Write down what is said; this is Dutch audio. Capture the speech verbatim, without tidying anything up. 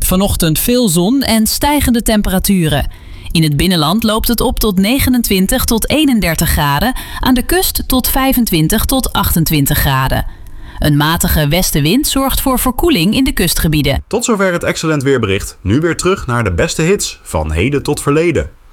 Vanochtend veel zon en stijgende temperaturen. In het binnenland loopt het op tot negenentwintig tot eenendertig graden. Aan de kust tot vijfentwintig tot achtentwintig graden. Een matige westenwind zorgt voor verkoeling in de kustgebieden. Tot zover het Excellent Weerbericht. Nu weer terug naar de beste hits van heden tot verleden.